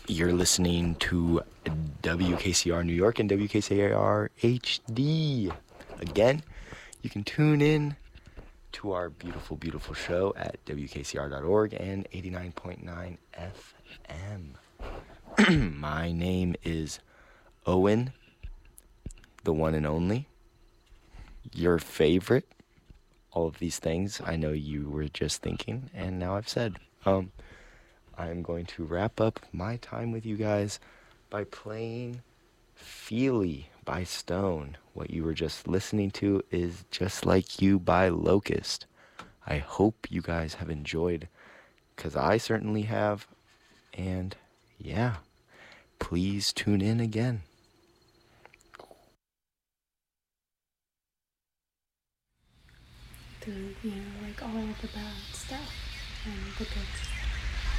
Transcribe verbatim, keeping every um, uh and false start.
You're listening to W K C R New York and W K C R H D. Again, you can tune in to our beautiful, beautiful show at W K C R dot org and eighty-nine point nine F M. My name is Owen, the one and only. Your favorite. All of these things I know you were just thinking, and now I've said. Um, I'm going to wrap up my time with you guys by playing Feely by Stone. What you were just listening to is Just Like You by Locust. I hope you guys have enjoyed, because I certainly have. And yeah, please tune in again. Through, you know, like all the bad stuff and the good stuff.